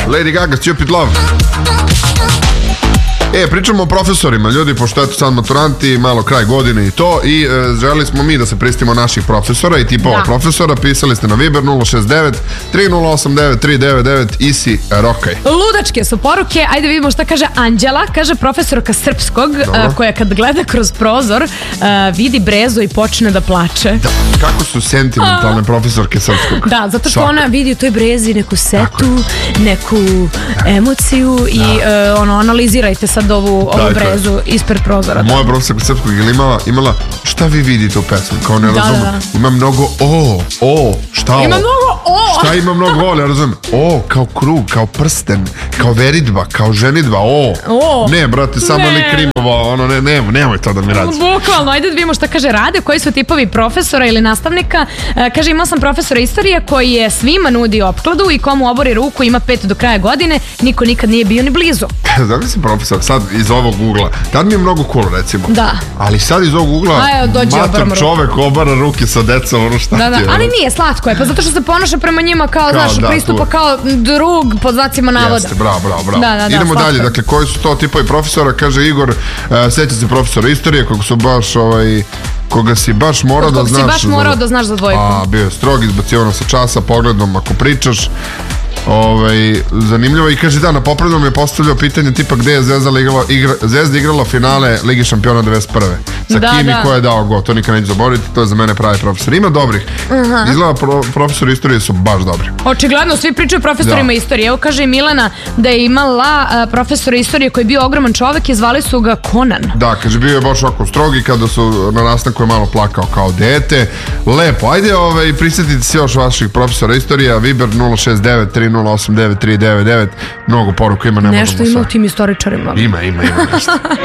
Lady Gaga, Stupid Love. Pričamo o profesorima, ljudi, pošto eto sad maturanti, malo kraj godine i to, i želi smo mi da se pristimo naših profesora i tipova profesora. Pisali ste na Viber 069 3089 399 i si rokaj. Ludačke su poruke, ajde vidimo šta kaže Anđela. Kaže profesorka srpskog, koja kad gleda kroz prozor vidi brezu i počne da plače. Da, kako su sentimentalne profesorke srpskog. Da, zato što ona vidi u toj brezi neku setu, neku emociju i analizirajte sad ovu brezu ispred prozora. Moja profesorka srpskog je imala šta vi vidite u pesmu, kao ne razumem. Ima mnogo šta ovo? Ima mnogo Šta ima mnogo ne razumem. Kao krug, kao prsten, kao veridba, kao ženidba, Ne, brate, samo li krimova, nemoj to da mi radi. Bukvalno, ajde da vidimo šta kaže Rade, koji su tipovi profesora ili nastavnika. Kaže, imao sam profesora istorije koji je svima nudi opkladu i komu obori ruku ima 5 do kraja godine, niko nikad nije bio ni blizu. Znam si profesor, sad iz ovog ugla, tad mi je mnogo cool recimo. Da. Ali sad iz ovog ugla, mator čovek obara ruke sa decom, ono šta ti je. Ali nije, slatko je, pa zato što se ponaša prema njima kao, znaš, pristupa kao drug, pod znacima navoda. Jeste, bravo. Idemo dalje, dakle, koji su to tipovi profesora, kaže Igor, sjeća se profesora istorije, koga si baš morao da znaš za dvojku. Bio je strog, izbacivano sa časa, pogledom ako pričaš. Zanimljivo, i kaže da, na popravnom je postavljao pitanje tipa gde je Zvezda igrala finale Ligi šampiona 91. Sa kim i ko je dao go, to nikad neću zaboraviti, to je za mene pravi profesor. Ima dobrih, izgleda profesori istorije su baš dobri. Očigledno, svi pričaju profesorima istorije. Evo kaže i Milana da je imala profesora istorije koji je bio ogroman čovek i zvali su ga Conan. Da, kaže bio je baš ovako strogi, kada su na nastanku je malo plakao kao dete. Lepo, ajde prisjetite se još vaših profesora istorija, Viber 069 3089 399, mnogo poruka ima, nešto ima u tim istoričarima. Ima nešto.